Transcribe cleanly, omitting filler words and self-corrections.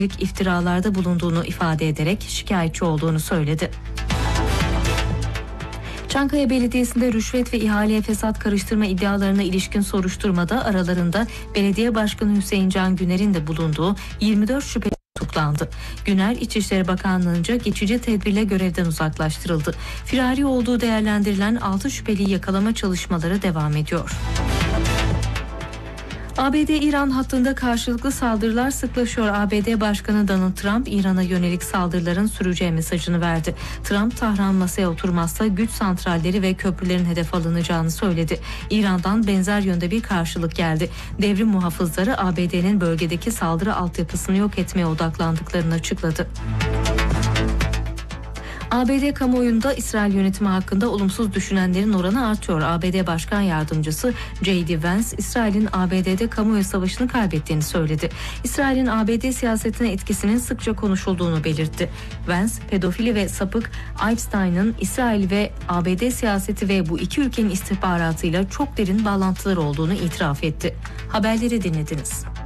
iftiralarda bulunduğunu ifade ederek şikayetçi olduğunu söyledi. Çankaya Belediyesi'nde rüşvet ve ihaleye fesat karıştırma iddialarına ilişkin soruşturmada aralarında Belediye Başkanı Hüseyin Can Güner'in de bulunduğu 24 şüpheli tutuklandı. Güner, İçişleri Bakanlığı'nca geçici tedbirle görevden uzaklaştırıldı. Firari olduğu değerlendirilen 6 şüpheliyi yakalama çalışmaları devam ediyor. ABD-İran hattında karşılıklı saldırılar sıklaşıyor. ABD Başkanı Donald Trump, İran'a yönelik saldırıların süreceği mesajını verdi. Trump, Tahran masaya oturmazsa güç santralleri ve köprülerin hedef alınacağını söyledi. İran'dan benzer yönde bir karşılık geldi. Devrim muhafızları ABD'nin bölgedeki saldırı altyapısını yok etmeye odaklandıklarını açıkladı. ABD kamuoyunda İsrail yönetimi hakkında olumsuz düşünenlerin oranı artıyor. ABD Başkan Yardımcısı J.D. Vance, İsrail'in ABD'de kamuoyu savaşını kaybettiğini söyledi. İsrail'in ABD siyasetine etkisinin sıkça konuşulduğunu belirtti. Vance, pedofili ve sapık Epstein'ın İsrail ve ABD siyaseti ve bu iki ülkenin istihbaratıyla çok derin bağlantıları olduğunu itiraf etti. Haberleri dinlediniz.